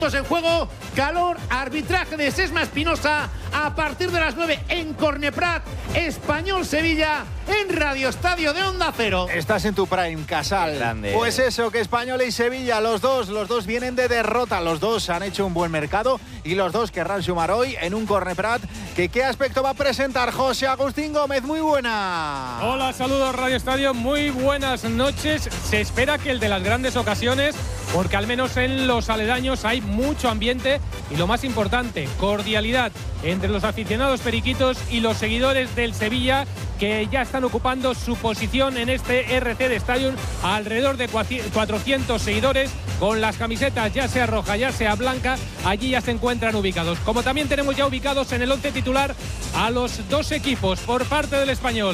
En juego, calor, arbitraje de Sesma Espinosa a partir de las 9 en Corneprat, Español-Sevilla en Radio Estadio de Onda Cero. Estás en tu prime, Casal. Grande. Pues eso, que Español y Sevilla, los dos vienen de derrota, los dos han hecho un buen mercado y los dos querrán sumar hoy en un Corneprat. ¿Qué aspecto va a presentar José Agustín Gómez? Muy buena. Hola, saludos Radio Estadio, muy buenas noches. Se espera que el de las grandes ocasiones, porque al menos en los aledaños hay mucho ambiente y lo más importante, cordialidad entre los aficionados periquitos y los seguidores del Sevilla, que ya están ocupando su posición en este RC de Stadium, alrededor de 400 seguidores con las camisetas ya sea roja, ya sea blanca, allí ya se encuentran ubicados. Como también tenemos ya ubicados en el 11 titular a los dos equipos por parte del Español.